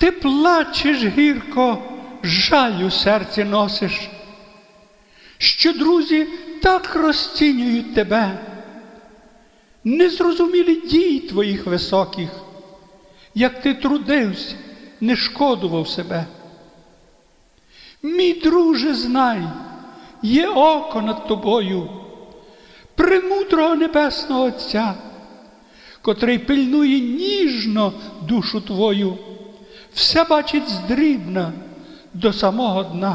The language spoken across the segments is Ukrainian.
Ти плачеш гірко, жаль у серці носиш, що друзі так розцінюють тебе, не зрозумілі дій твоїх високих, як ти трудився, не шкодував себе. Мій друже, знай, є око над тобою, премудрого Небесного Отця, котрий пильнує ніжно душу твою, все бачить здрібна до самого дна.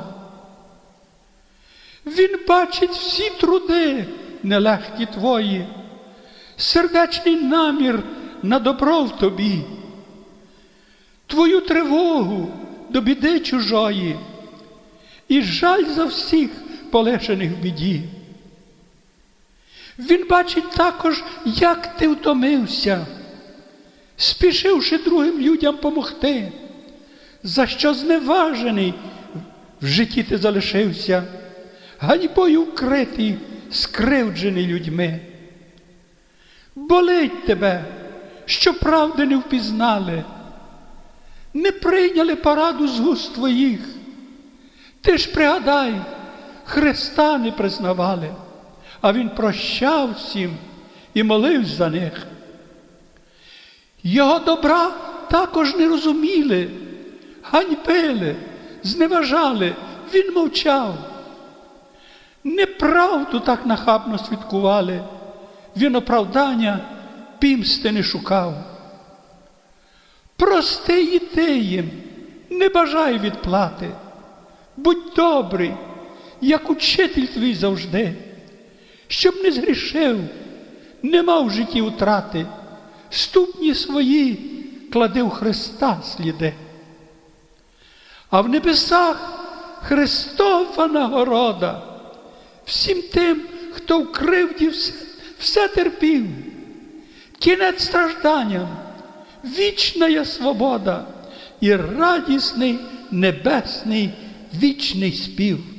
Він бачить всі труди нелегкі твої, сердечний намір на добро в тобі, твою тривогу до біди чужої і жаль за всіх полишених в біді. Він бачить також, як ти втомився, спішивши другим людям помогти, за що зневажений в житті ти залишився, ганьбою вкритий, скривджений людьми. Болить тебе, що правди не впізнали, не прийняли пораду з вуст твоїх. Ти ж пригадай, Христа не признавали, а Він прощав всім і молився за них. Його добра також не розуміли, ганьбили, зневажали, Він мовчав. Неправду так нахабно свідкували, Він оправдання пімсти не шукав. Прости і ти їм, не бажай відплати, будь добрий, як учитель твій завжди, щоб не згрішив, не мав в житті утрати, ступні свої клади в Христа сліди. А в небесах Христова нагорода всім тим, хто в кривді все терпів. Кінець стражданням, вічна є свобода і радісний небесний вічний спів.